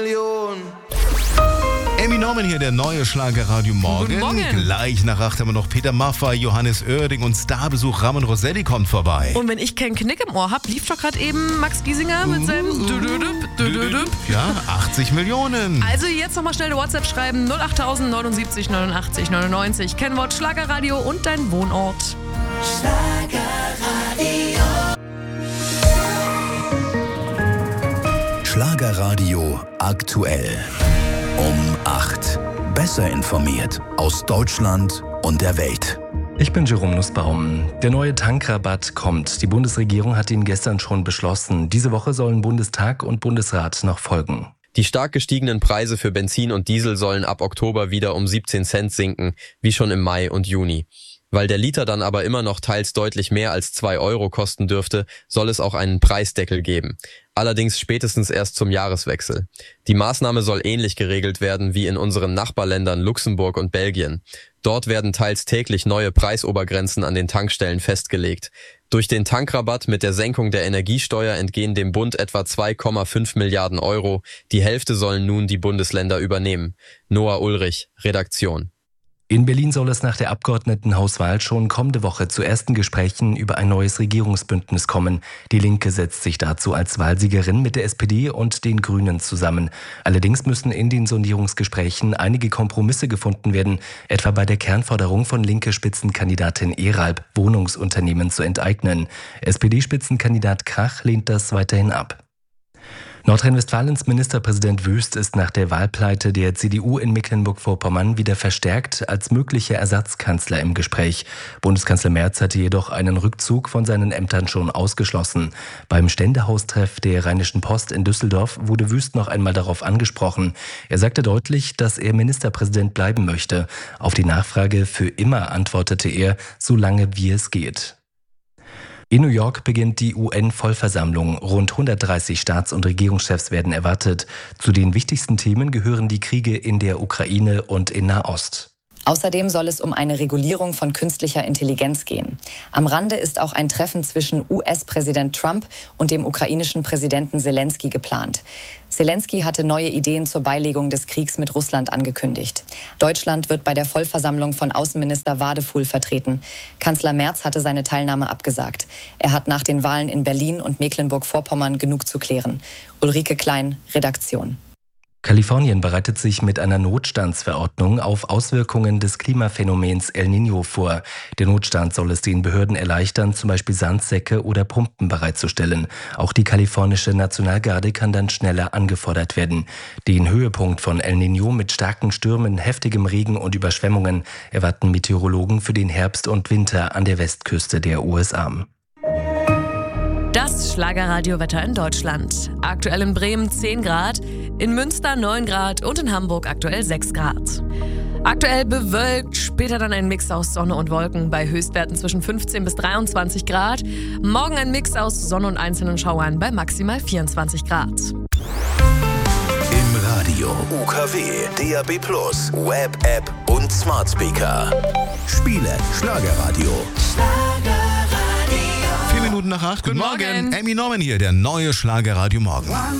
Emmy Norman hier, der neue Schlagerradio Morgen. Guten Morgen. Gleich nach 8 haben wir noch Peter Maffay, Johannes Oerding und Starbesuch Ramon Rossetti kommt vorbei. Und wenn ich keinen Knick im Ohr habe, lief doch gerade eben Max Giesinger mit seinem Dü-dü-düp. Ja, 80 Millionen. Also jetzt nochmal schnell eine WhatsApp schreiben, 08000 79 89 99. Kennwort Schlagerradio und dein Wohnort. Schlagerradio aktuell. Um 8. Besser informiert aus Deutschland und der Welt. Ich bin Jerome Nussbaum. Der neue Tankrabatt kommt. Die Bundesregierung hat ihn gestern schon beschlossen. Diese Woche sollen Bundestag und Bundesrat noch folgen. Die stark gestiegenen Preise für Benzin und Diesel sollen ab Oktober wieder um 17 Cent sinken, wie schon im Mai und Juni. Weil der Liter dann aber immer noch teils deutlich mehr als 2 Euro kosten dürfte, soll es auch einen Preisdeckel geben. Allerdings spätestens erst zum Jahreswechsel. Die Maßnahme soll ähnlich geregelt werden wie in unseren Nachbarländern Luxemburg und Belgien. Dort werden teils täglich neue Preisobergrenzen an den Tankstellen festgelegt. Durch den Tankrabatt mit der Senkung der Energiesteuer entgehen dem Bund etwa 2,5 Milliarden Euro. Die Hälfte sollen nun die Bundesländer übernehmen. Noah Ulrich, Redaktion. In Berlin soll es nach der Abgeordnetenhauswahl schon kommende Woche zu ersten Gesprächen über ein neues Regierungsbündnis kommen. Die Linke setzt sich dazu als Wahlsiegerin mit der SPD und den Grünen zusammen. Allerdings müssen in den Sondierungsgesprächen einige Kompromisse gefunden werden, etwa bei der Kernforderung von Linke-Spitzenkandidatin Eralb, Wohnungsunternehmen zu enteignen. SPD-Spitzenkandidat Krach lehnt das weiterhin ab. Nordrhein-Westfalens Ministerpräsident Wüst ist nach der Wahlpleite der CDU in Mecklenburg-Vorpommern wieder verstärkt als möglicher Ersatzkanzler im Gespräch. Bundeskanzler Merz hatte jedoch einen Rückzug von seinen Ämtern schon ausgeschlossen. Beim Ständehaustreff der Rheinischen Post in Düsseldorf wurde Wüst noch einmal darauf angesprochen. Er sagte deutlich, dass er Ministerpräsident bleiben möchte. Auf die Nachfrage für immer antwortete er, solange wie es geht. In New York beginnt die UN-Vollversammlung. Rund 130 Staats- und Regierungschefs werden erwartet. Zu den wichtigsten Themen gehören die Kriege in der Ukraine und in Nahost. Außerdem soll es um eine Regulierung von künstlicher Intelligenz gehen. Am Rande ist auch ein Treffen zwischen US-Präsident Trump und dem ukrainischen Präsidenten Selensky geplant. Selensky hatte neue Ideen zur Beilegung des Kriegs mit Russland angekündigt. Deutschland wird bei der Vollversammlung von Außenminister Wadefuhl vertreten. Kanzler Merz hatte seine Teilnahme abgesagt. Er hat nach den Wahlen in Berlin und Mecklenburg-Vorpommern genug zu klären. Ulrike Klein, Redaktion. Kalifornien bereitet sich mit einer Notstandsverordnung auf Auswirkungen des Klimaphänomens El Niño vor. Der Notstand soll es den Behörden erleichtern, zum Beispiel Sandsäcke oder Pumpen bereitzustellen. Auch die kalifornische Nationalgarde kann dann schneller angefordert werden. Den Höhepunkt von El Niño mit starken Stürmen, heftigem Regen und Überschwemmungen erwarten Meteorologen für den Herbst und Winter an der Westküste der USA. Das Schlagerradiowetter in Deutschland. Aktuell in Bremen 10 Grad, in Münster 9 Grad und in Hamburg aktuell 6 Grad. Aktuell bewölkt, später dann ein Mix aus Sonne und Wolken bei Höchstwerten zwischen 15 bis 23 Grad. Morgen ein Mix aus Sonne und einzelnen Schauern bei maximal 24 Grad. Im Radio, UKW, DAB+, Web-App und Smart Speaker. Spiele Schlagerradio. 4 Minuten nach 8. Guten Morgen. Emmy Norman hier, der neue Schlagerradio Morgen.